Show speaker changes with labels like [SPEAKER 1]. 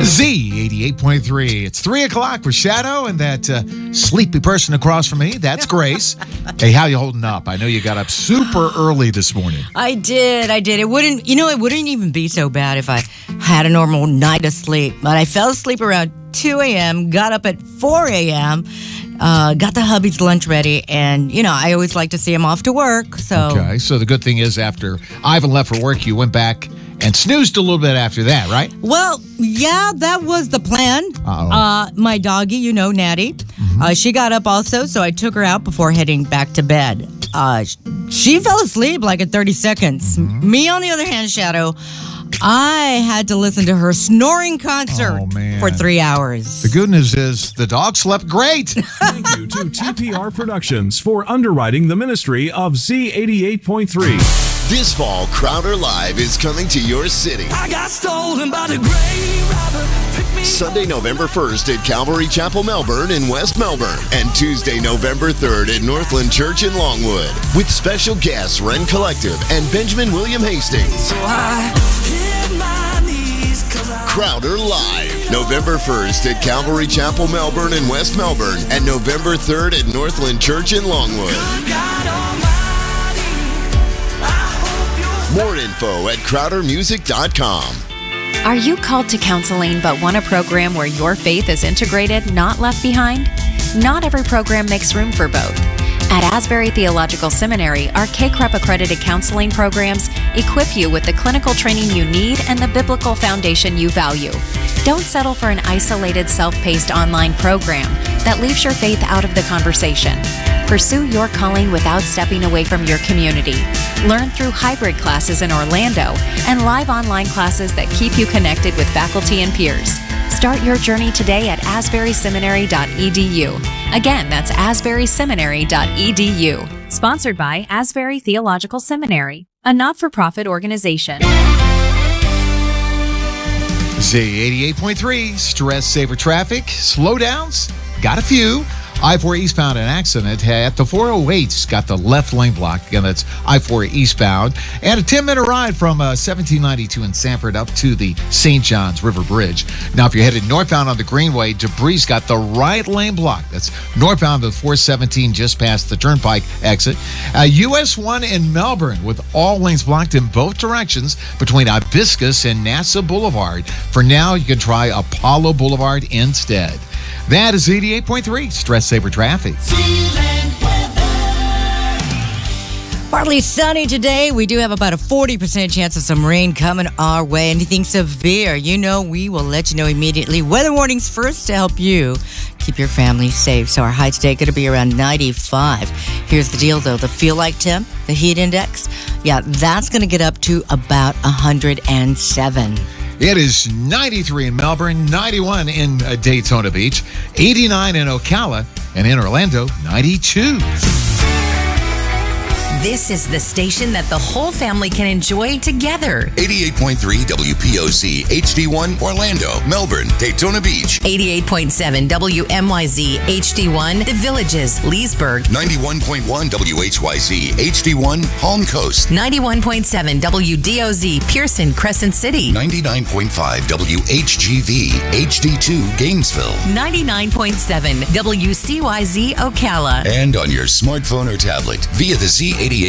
[SPEAKER 1] Z88.3. It's 3 o'clock with Shadow and that sleepy person across from me. That's Grace. Hey, how you holding up? I know you got up super early this morning.
[SPEAKER 2] I did. It wouldn't even be so bad if I had a normal night of sleep. But I fell asleep around 2 a.m., got up at 4 a.m., got the hubby's lunch ready, and, I always like to see him off to work, so...
[SPEAKER 1] Okay, so the good thing is after Ivan left for work, you went back and snoozed a little bit after that, right?
[SPEAKER 2] Well, yeah, that was the plan. My doggy, Natty, she got up also, so I took her out before heading back to bed. She fell asleep like in 30 seconds. Me, on the other hand, Shadow, I had to listen to her snoring concert for 3 hours.
[SPEAKER 1] The good news is the dog slept great.
[SPEAKER 3] Thank you to TPR Productions for underwriting the ministry of Z88.3.
[SPEAKER 4] This fall, Crowder Live is coming to your city.
[SPEAKER 5] I got stolen by the grave robber.
[SPEAKER 4] Sunday, November 1st at Calvary Chapel, Melbourne in West Melbourne. And Tuesday, November 3rd at Northland Church in Longwood. With special guests Ren Collective and Benjamin William Hastings.
[SPEAKER 5] So I hit my knees 'cause
[SPEAKER 4] Crowder Live. November 1st at Calvary Chapel, Melbourne in West Melbourne. And November 3rd at Northland Church in Longwood. More info at crowdermusic.com.
[SPEAKER 6] Are you called to counseling but want a program where your faith is integrated, not left behind? Not every program makes room for both. At Asbury Theological Seminary, our KCREP accredited counseling programs equip you with the clinical training you need and the biblical foundation you value. Don't settle for an isolated, self-paced online program that leaves your faith out of the conversation. Pursue your calling without stepping away from your community. Learn through hybrid classes in Orlando and live online classes that keep you connected with faculty and peers. Start your journey today at asburyseminary.edu. Again, that's asburyseminary.edu. Sponsored by Asbury Theological Seminary, a not-for-profit organization.
[SPEAKER 1] Z88.3, stress saver traffic, slowdowns, got a few. I-4 eastbound, an accident at the 408's got the left lane blocked. Again, that's I-4 eastbound. And a 10-minute ride from 1792 in Sanford up to the St. Johns River Bridge. Now, if you're headed northbound on the Greenway, debris got the right lane blocked. That's northbound of 417 just past the Turnpike exit. US 1 in Melbourne with all lanes blocked in both directions between Hibiscus and NASA Boulevard. For now, you can try Apollo Boulevard instead. That is 88.3 Stress Saver Traffic.
[SPEAKER 2] Partly sunny today. We do have about a 40% chance of some rain coming our way. Anything severe, we will let you know immediately. Weather warnings first to help you keep your family safe. So our high today going to be around 95. Here's the deal, though. The feel like temp, the heat index, that's going to get up to about 107.
[SPEAKER 1] It is 93 in Melbourne, 91 in Daytona Beach, 89 in Ocala, and in Orlando, 92.
[SPEAKER 7] This is the station that the whole family can enjoy together.
[SPEAKER 4] 88.3 WPOC HD1 Orlando, Melbourne, Daytona Beach.
[SPEAKER 7] 88.7 WMYZ HD1 The Villages, Leesburg.
[SPEAKER 4] 91.1 WHYZ HD1 Palm Coast.
[SPEAKER 7] 91.7 WDOZ Pearson, Crescent City.
[SPEAKER 4] 99.5 WHGV HD2 Gainesville.
[SPEAKER 7] 99.7 WCYZ Ocala.
[SPEAKER 4] And on your smartphone or tablet via the Z88